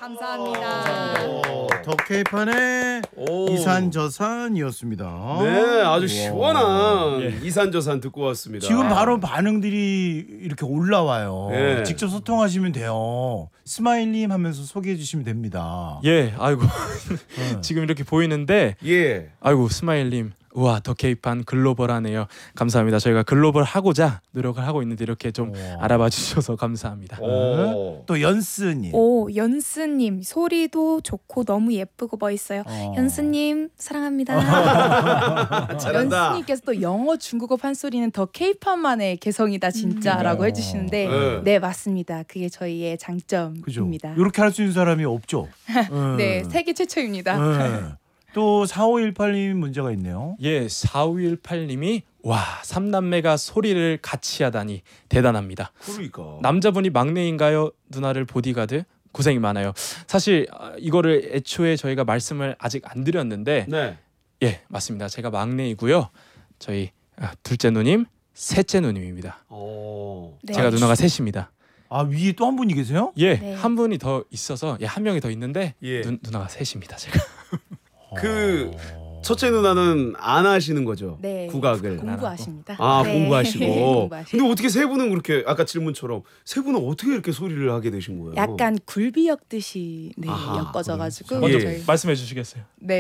감사합니다. 덕케이판의 이산저산이었습니다. 네, 아주 우와. 시원한 예. 이산저산 듣고 왔습니다. 지금 바로 반응들이 이렇게 올라와요. 네. 직접 소통하시면 돼요. 스마일님 하면서 소개해 주시면 됩니다. 예, 아이고 네. 지금 이렇게 보이는데, 예. 아이고 스마일님, 우와 더 K판 글로벌하네요. 감사합니다. 저희가 글로벌 하고자 노력을 하고 있는데 이렇게 좀 우와. 알아봐 주셔서 감사합니다. 오. 또 연스님. 오, 연스님 소리도 좋고 너무 예쁘고 멋있어요. 연스님 사랑합니다. 잘한다. 연수님께서 또 영어, 중국어 판소리는 더 K-팝만의 개성이다 진짜라고 해주시는데 네. 네 맞습니다. 그게 저희의 그죠? 장점입니다. 이렇게 할 수 있는 사람이 없죠. 네, 세계 최초입니다. 네. 또 4518님 문제가 있네요. 예, 4518님이 와 삼남매가 소리를 같이 하다니 대단합니다. 그러니까. 남자분이 막내인가요? 누나를 보디가드? 고생이 많아요. 사실 이거를 애초에 저희가 말씀을 아직 안 드렸는데, 네. 예 맞습니다. 제가 막내이고요. 저희 둘째 누님, 셋째 누님입니다. 오. 네. 제가 누나가 셋입니다. 아, 위에 또 한 분이 계세요? 예, 네. 한 분이 더 있어서, 예, 한 명이 더 있는데 예. 누나가 셋입니다. 제가. 그 첫째 누나는 안 하시는 거죠? 네, 국악을. 공부하십니다. 아, 네. 공부하시고. 공부하시고. 근데 어떻게 세 분은 그렇게 아까 질문처럼 세 분은 어떻게 이렇게 소리를 하게 되신 거예요? 약간 굴비 엮듯이 네, 아하, 엮어져가지고 예. 먼저 저희 말씀해 주시겠어요? 네.